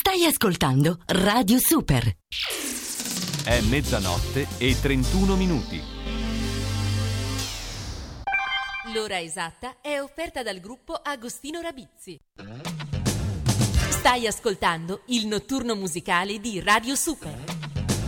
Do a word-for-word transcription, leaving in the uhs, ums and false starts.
Stai ascoltando Radio Super. È mezzanotte e trentuno minuti. L'ora esatta è offerta dal gruppo Agostino Rabizzi. Stai ascoltando il notturno musicale di Radio Super.